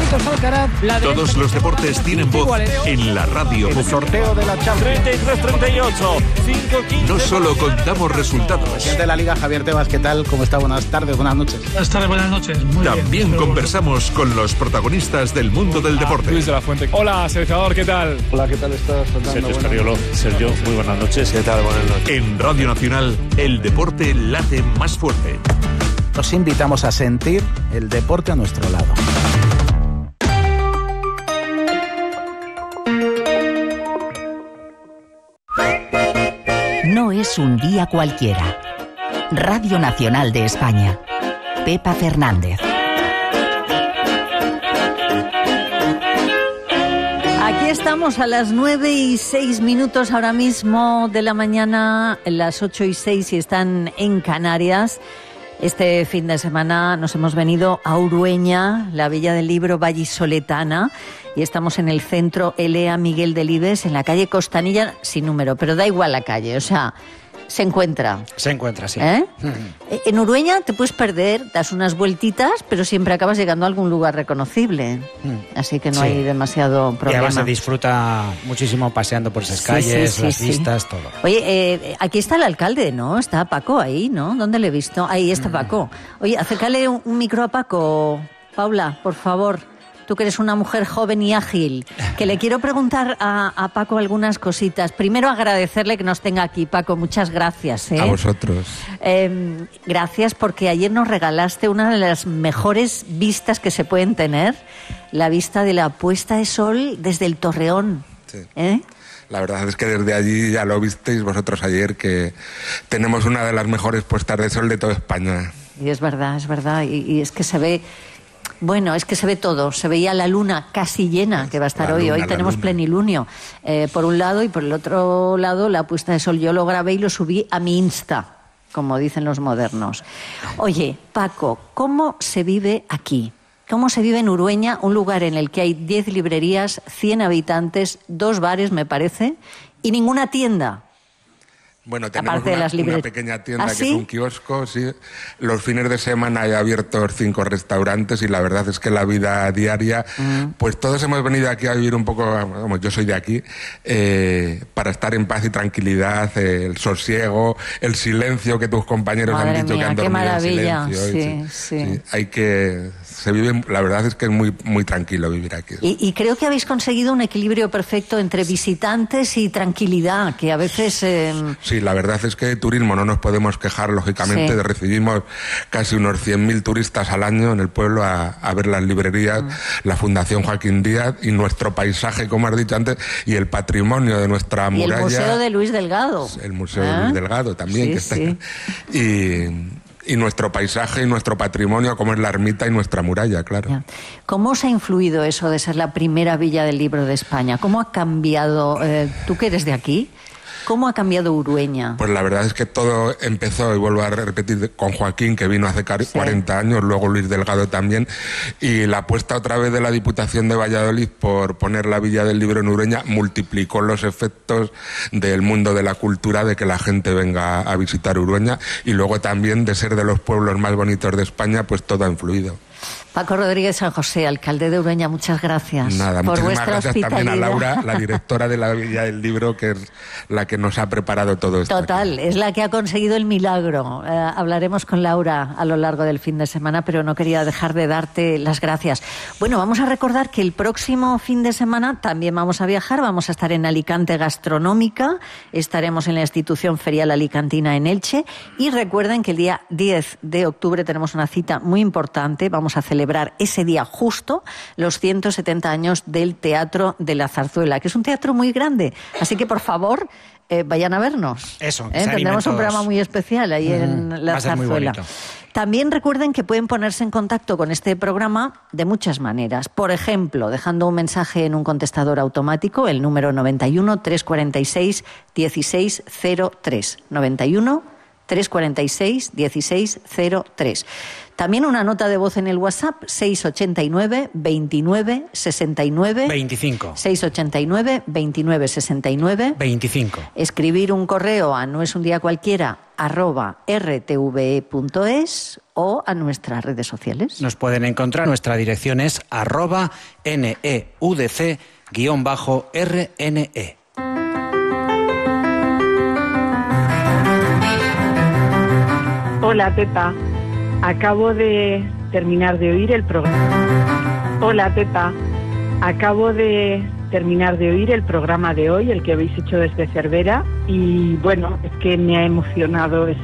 Carlitos Alcaraz. Todos los deportes tienen voz en la radio. El sorteo de la Champions. 33-38. 5-15. No solo contamos resultados. Presidente de la Liga, Javier Tebas, ¿qué tal? ¿Cómo está? Buenas tardes, buenas noches. Buenas tardes, buenas noches. Muy También bien. conversamos con los protagonistas del mundo del deporte. Luis de la Fuente. Hola, seleccionador, ¿qué tal? Hola, ¿qué tal estás, Fernando? Sergio Escariolo. Sergio, muy buenas noches. ¿Qué tal? Buenas noches. En Radio Nacional, el deporte late más fuerte. Os invitamos a sentir el deporte a nuestro lado. No es un día cualquiera. Radio Nacional de España. Pepa Fernández. Aquí estamos a las 9:06 ahora mismo de la mañana, las 8:06 si están en Canarias. Este fin de semana nos hemos venido a Urueña, la Villa del Libro vallisoletana, y estamos en el centro Elea Miguel Delibes, en la calle Costanilla, sin número, pero da igual la calle, o sea, se encuentra. Se encuentra, sí. En Urueña te puedes perder, das unas vueltitas, pero siempre acabas llegando a algún lugar reconocible. Así que no hay demasiado problema. Y además se disfruta muchísimo paseando por esas calles, las vistas, todo. Oye, aquí está el alcalde, ¿no? Está Paco ahí, ¿no? ¿Dónde le he visto? Ahí está Paco. Oye, acércale un micro a Paco, Paula, por favor. Tú que eres una mujer joven y ágil, que le quiero preguntar a Paco algunas cositas. Primero agradecerle que nos tenga aquí, Paco, muchas gracias. A vosotros. Gracias porque ayer nos regalaste una de las mejores vistas que se pueden tener, la vista de la puesta de sol desde el Torreón. Sí. La verdad es que desde allí ya lo visteis vosotros ayer, que tenemos una de las mejores puestas de sol de toda España. Y es verdad, y es que se ve... Bueno, es que se ve todo. Se veía la luna casi llena, que va a estar hoy. Hoy tenemos plenilunio. Por un lado, y por el otro lado, la puesta de sol. Yo lo grabé y lo subí a mi Insta, como dicen los modernos. Oye, Paco, ¿cómo se vive aquí? ¿Cómo se vive en Urueña, un lugar en el que hay 10 librerías, 100 habitantes, 2 bares, me parece, y ninguna tienda? Bueno, tenemos una pequeña tienda que es un kiosco, sí. Los fines de semana hay abiertos 5 restaurantes y la verdad es que la vida diaria, pues todos hemos venido aquí a vivir un poco, vamos, yo soy de aquí, para estar en paz y tranquilidad, el sosiego, el silencio que tus compañeros han dicho que han dormido en silencio. Sí. Hay que... Se vive, la verdad es que es muy, muy tranquilo vivir aquí. Y creo que habéis conseguido un equilibrio perfecto entre visitantes y tranquilidad, que a veces... Sí, la verdad es que de turismo no nos podemos quejar, lógicamente. Recibimos casi unos 100.000 turistas al año en el pueblo a ver las librerías, la Fundación Joaquín Díaz y nuestro paisaje, como has dicho antes, y el patrimonio de nuestra muralla. Y el Museo de Luis Delgado. El Museo de Luis Delgado también, que está y nuestro paisaje y nuestro patrimonio, como es la ermita y nuestra muralla, claro. Ya. ¿Cómo os ha influido eso de ser la primera villa del libro de España? ¿Cómo ha cambiado, tú que eres de aquí, cómo ha cambiado Urueña? Pues la verdad es que todo empezó, y vuelvo a repetir, con Joaquín, que vino hace 40 años, luego Luis Delgado también, y la apuesta otra vez de la Diputación de Valladolid por poner la Villa del Libro en Urueña multiplicó los efectos del mundo de la cultura, de que la gente venga a visitar Urueña, y luego también de ser de los pueblos más bonitos de España, pues todo ha influido. Paco Rodríguez San José, alcalde de Urueña, muchas gracias. Nada, por muchísimas gracias también a hospitalidad. Laura, la directora de la Villa del Libro, que es la que nos ha preparado todo esto. Total, aquí. Es la que ha conseguido el milagro. Hablaremos con Laura a lo largo del fin de semana, pero no quería dejar de darte las gracias. Bueno, vamos a recordar que el próximo fin de semana también vamos a viajar, vamos a estar en Alicante Gastronómica, estaremos en la institución ferial alicantina en Elche, y recuerden que el día 10 de octubre tenemos una cita muy importante, vamos a celebrar ese día justo los 170 años del Teatro de la Zarzuela, que es un teatro muy grande, así que por favor vayan a vernos. Eso, tendremos un programa muy especial ahí en la Zarzuela. También recuerden que pueden ponerse en contacto con este programa de muchas maneras. Por ejemplo, dejando un mensaje en un contestador automático, el número 91 346 1603. 91 346 1603. También una nota de voz en el WhatsApp 689 29 69 25. 689 29 69 25. Escribir un correo a noesundiacualquiera@rtve.es o a nuestras redes sociales. Nos pueden encontrar. Nuestra dirección es @neudc_rne. Hola, Pepa. Acabo de terminar de oír el programa. Hola, Pepa. Acabo de terminar de oír el programa de hoy, el que habéis hecho desde Cervera, y bueno, es que me ha emocionado